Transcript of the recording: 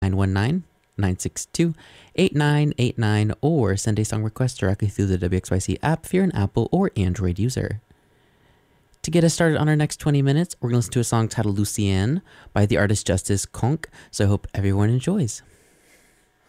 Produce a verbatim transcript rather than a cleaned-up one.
nine one nine, nine six two, eight nine eight nine or send a song request directly through the W X Y C app if you're an Apple or Android user. To get us started on our next twenty minutes, we're going to listen to a song titled Lucienne by the artist Justice Conk, so I hope everyone enjoys.